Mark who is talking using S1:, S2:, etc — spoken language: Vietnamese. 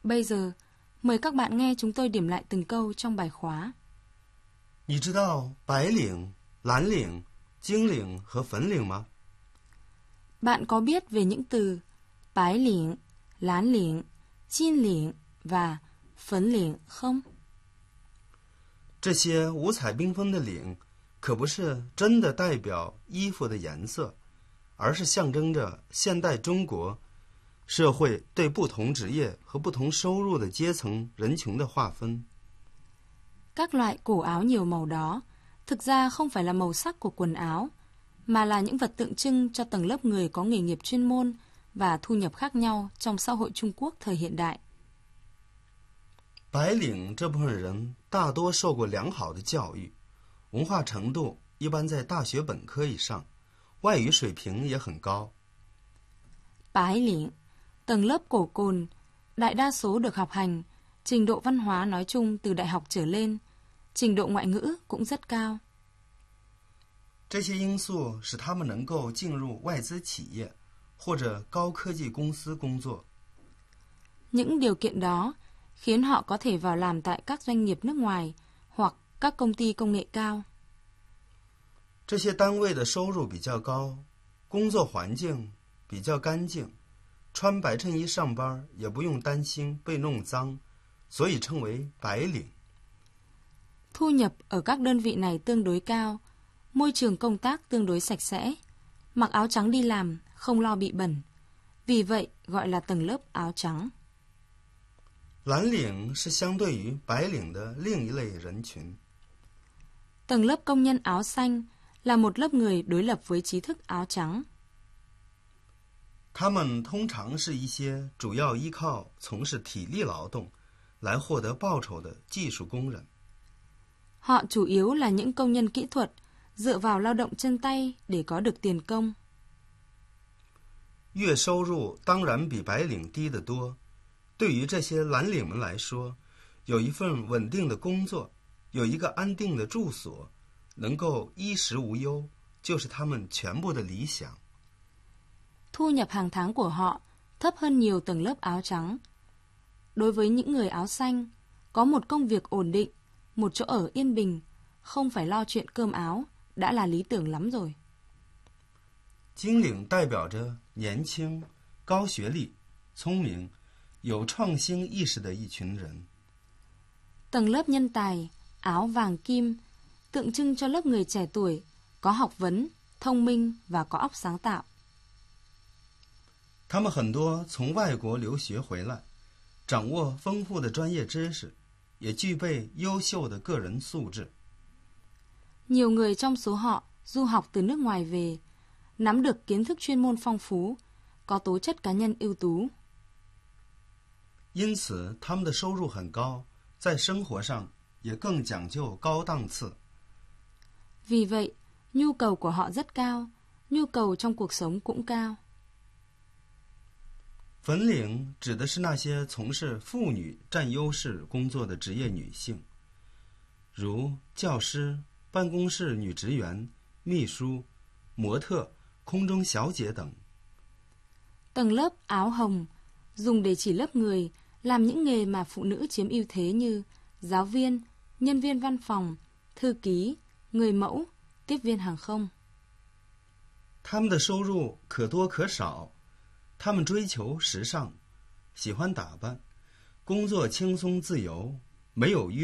S1: Bây giờ, mời các bạn nghe chúng tôi điểm lại từng câu trong bài khóa.
S2: 你知道白领、蓝领、金领和粉领吗？
S1: Bạn có biết về những từ bái liễn, lán liễn, chin liễn và phấn liễn không?
S2: 这些五彩缤纷的领可不是真的代表衣服的颜色，而是象征着现代中国社会对不同职业和不同收入的阶层人群的划分。
S1: Các loại cổ áo nhiều màu đó thực ra không phải là màu sắc của quần áo, mà là những vật tượng trưng cho tầng lớp người có nghề nghiệp chuyên môn và thu nhập khác nhau trong xã hội Trung Quốc thời hiện đại.
S2: 白领这部分人大多受过良好的教育，文化程度一般在大学本科以上，外语水平也很高。
S1: Bái liễn, tầng lớp cổ cồn, đại đa số được học hành, trình độ văn hóa nói chung từ đại học trở lên, trình độ ngoại ngữ cũng rất cao.
S2: 这些因素使他们能够进入外资企业或者高科技公司工作。
S1: Những điều kiện đó khiến họ có thể vào làm tại các doanh nghiệp nước ngoài hoặc các công ty công nghệ cao.
S2: 这些单位的收入比较高，工作环境比较干净，穿白衬衣上班也不用担心被弄脏，所以称为白领。
S1: Thu nhập ở các đơn vị này tương đối cao, môi trường công tác tương đối sạch sẽ, mặc áo trắng đi làm không lo bị bẩn, vì vậy gọi là tầng lớp áo trắng.
S2: 蓝领是相对于白领的另一类人群。
S1: Tầng lớp công nhân áo xanh là một lớp người đối lập với trí thức áo trắng.
S2: 他们通常是一些主要依靠从事体力劳动来获得报酬的技术工人。
S1: Họ chủ yếu là những công nhân kỹ thuật, dựa vào lao động chân tay để có được tiền công.
S2: 月收入当然比白领低得多。对于这些蓝领们来说，有一份稳定的工作，有一个安定的住所，能够衣食无忧，就是他们全部的理想。
S1: Thu nhập hàng tháng của họ thấp hơn nhiều tầng lớp áo trắng. Đối với những người áo xanh, có một công việc ổn định, một chỗ ở yên bình, không phải lo chuyện cơm áo, đã là lý tưởng lắm rồi.
S2: 金领代表着年轻、高学历、聪明、有创新意识的一群人。
S1: Tầng lớp nhân tài, áo vàng kim, tượng trưng cho lớp người trẻ tuổi, có học vấn, thông minh và có óc sáng tạo.
S2: 他们很多从外国留学回来，掌握丰富的专业知识，也具备优秀的个人素质。
S1: Nhiều người trong số họ du học từ nước ngoài về, nắm được kiến thức chuyên môn phong phú, có tố chất cá nhân ưu tú.
S2: 因此，他们的收入很高，在生活上也更讲究高档次。
S1: Vì vậy, nhu cầu của họ rất cao, nhu cầu trong cuộc sống cũng cao.
S2: 粉领指的是那些从事妇女占优势工作的职业女性，如教师、办公室女职员、秘书、模特、空中小姐等。
S1: Tầng lớp áo hồng dùng để chỉ lớp người làm những nghề mà phụ nữ chiếm ưu thế như giáo viên, nhân viên văn phòng, thư ký, người mẫu, tiếp viên hàng không.
S2: 他们的收入可多可少，他们追求时尚，喜欢打扮，工作轻松自由，没有